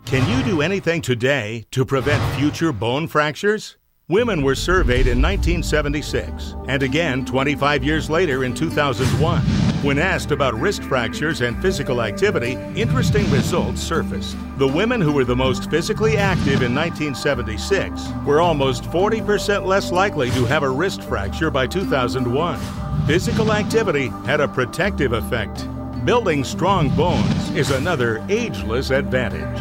Can you do anything today to prevent future bone fractures? Women were surveyed in 1976 and again 25 years later in 2001. When asked about wrist fractures and physical activity, interesting results surfaced. The women who were the most physically active in 1976 were almost 40% less likely to have a wrist fracture by 2001. Physical activity had a protective effect. Building strong bones is another ageless advantage.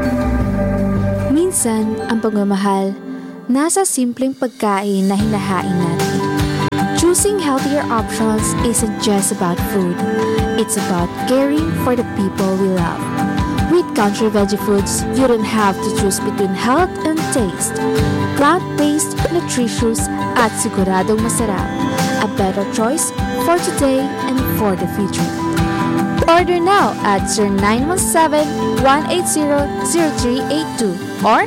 Minsan, ang pagmamahal nasa simpleng pagkain na hinahain natin. Choosing healthier options isn't just about food. It's about caring for the people we love. With Country Veggie Foods, you don't have to choose between health and taste. Plant-based, nutritious, at siguradong masarap. A better choice for today and for the future. Order now at 0917-180-0382 or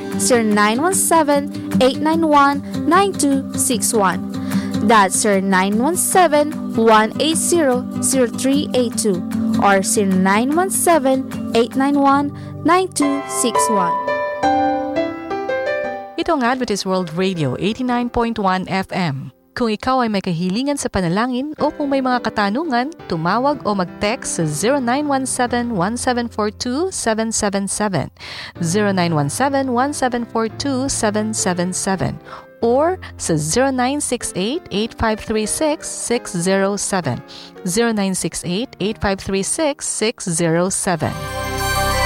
0917-891-9261. That's 0917-180-0382 or 0917-891-9261. Ito ang Adventist World Radio 89.1 FM. Kung ikaw ay may kahilingan sa panalangin o kung may mga katanungan, tumawag o mag-text sa 0917-1742-777, 0917-1742-777, or sa 0968-8536-607, 0968-8536-607.